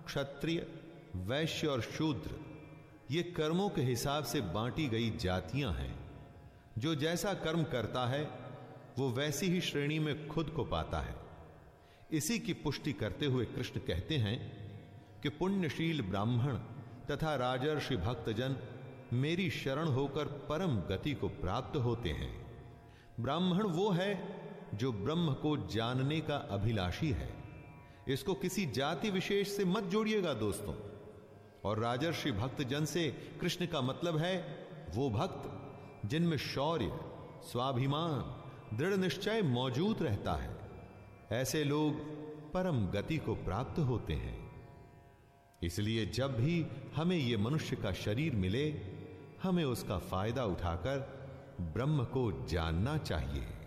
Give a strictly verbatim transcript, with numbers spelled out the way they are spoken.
क्षत्रिय, वैश्य और शूद्र ये कर्मों के हिसाब से बांटी गई जातियां हैं। जो जैसा कर्म करता है वो वैसी ही श्रेणी में खुद को पाता है। इसी की पुष्टि करते हुए कृष्ण कहते हैं कि पुण्यशील ब्राह्मण तथा राजर्षि भक्तजन मेरी शरण होकर परम गति को प्राप्त होते हैं। ब्राह्मण वो है जो ब्रह्म को जानने का अभिलाषी है। इसको किसी जाति विशेष से मत जोड़िएगा दोस्तों। और राजर्षि भक्तजन से कृष्ण का मतलब है वो भक्त जिनमें शौर्य, स्वाभिमान, दृढ़ निश्चय मौजूद रहता है। ऐसे लोग परम गति को प्राप्त होते हैं। इसलिए जब भी हमें यह मनुष्य का शरीर मिले, हमें उसका फायदा उठाकर ब्रह्म को जानना चाहिए।